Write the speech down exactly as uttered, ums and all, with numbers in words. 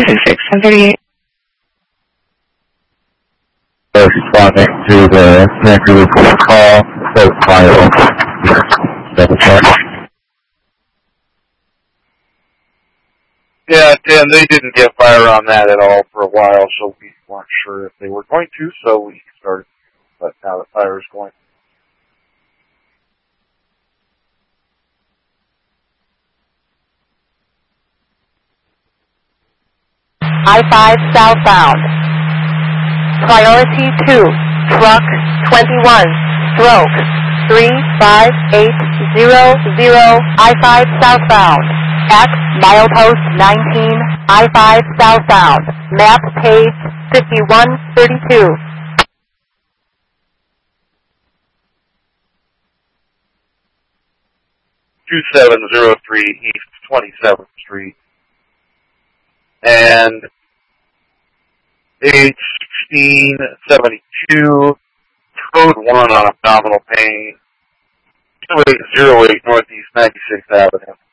six, one thirty-eight. Responding to the Vancouver police call, so file. Double check. Yeah, Tim, they didn't get fire on that at all for a while, so we weren't sure if they were going to, so we started. But now the fire is going. I five southbound. Priority two, truck twenty-one, stroke three five eight zero zero, I five southbound. At milepost nineteen, I five southbound. Map page fifty-one thirty-two. two seven zero three East twenty-seventh Street. And age sixteen seventy-two, code one on abdominal pain, two eight zero eight Northeast ninety-sixth Avenue.